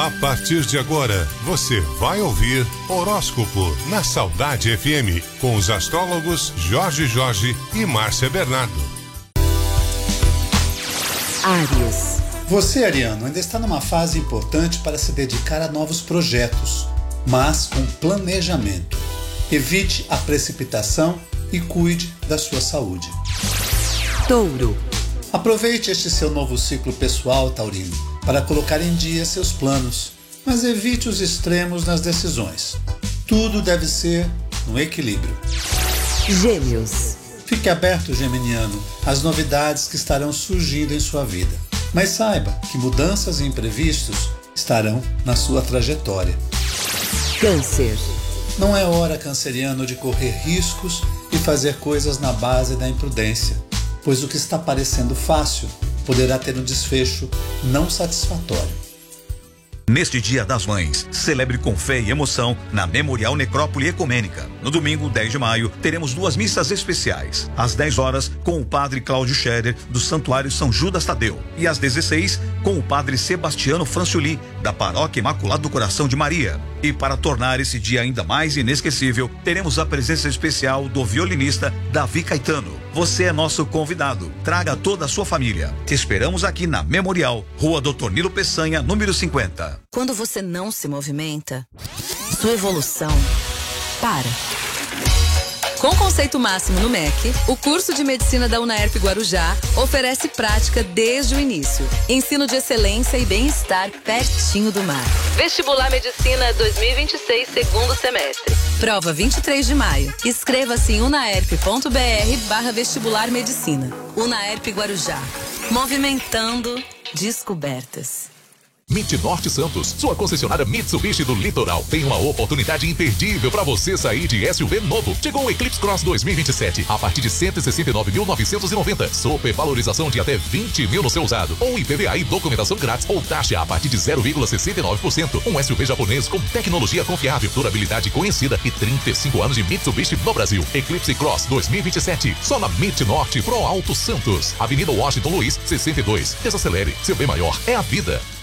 A partir de agora, você vai ouvir Horóscopo na Saudade FM, com os astrólogos Jorge e Márcia Bernardo. Áries. Você, ariano, ainda está numa fase importante para se dedicar a novos projetos, mas com planejamento. Evite a precipitação e cuide da sua saúde. Touro. Aproveite este seu novo ciclo pessoal, taurino, para colocar em dia seus planos, mas evite os extremos nas decisões. Tudo deve ser no equilíbrio. Gêmeos. Fique aberto, geminiano, às novidades que estarão surgindo em sua vida. Mas saiba que mudanças e imprevistos estarão na sua trajetória. Câncer. Não é hora, canceriano, de correr riscos e fazer coisas na base da imprudência, pois o que está parecendo fácil poderá ter um desfecho não satisfatório. Neste Dia das Mães, celebre com fé e emoção na Memorial Necrópole Ecumênica. No domingo, 10 de maio, teremos 2 missas especiais. Às 10 horas, com o padre Cláudio Scherer, do Santuário São Judas Tadeu. E às 16, com o padre Sebastiano Franciuli, da Paróquia Imaculado do Coração de Maria. E para tornar esse dia ainda mais inesquecível, teremos a presença especial do violinista Davi Caetano. Você é nosso convidado. Traga toda a sua família. Te esperamos aqui na Memorial, Rua Dr. Nilo Peçanha, número 50. Quando você não se movimenta, sua evolução para. Com conceito máximo no MEC, o curso de medicina da UNAERP Guarujá oferece prática desde o início. Ensino de excelência e bem-estar pertinho do mar. Vestibular Medicina 2026, segundo semestre. Prova 23 de maio. Inscreva-se em unaerp.br/vestibular medicina. UNAERP Guarujá. Movimentando descobertas. Norte Santos, sua concessionária Mitsubishi do Litoral, tem uma oportunidade imperdível para você sair de SUV novo. Chegou o Eclipse Cross 2027 a partir de 169.990. Supervalorização de até 20 mil no seu usado, ou IPVA e documentação grátis ou taxa a partir de 0,69%. Um SUV japonês com tecnologia confiável, durabilidade conhecida e 35 anos de Mitsubishi no Brasil. Eclipse Cross 2027, só na Norte Pro Alto Santos, Avenida Washington Luiz, 62. Desacelere, seu bem maior é a vida.